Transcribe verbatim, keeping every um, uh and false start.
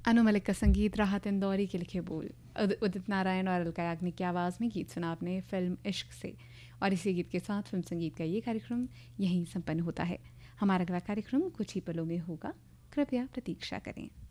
अनु मलिक का संगीत, राहत इंदौरी के लिखे बोल, उद- उदित नारायण और अलका याग्निक की आवाज़ में गीत सुना आपने फिल्म इश्क से। और इसी गीत के साथ फिल्म संगीत का ये कार्यक्रम यहीं संपन्न होता है। हमारा अगला कार्यक्रम कुछ ही पलों में होगा, कृपया प्रतीक्षा करें।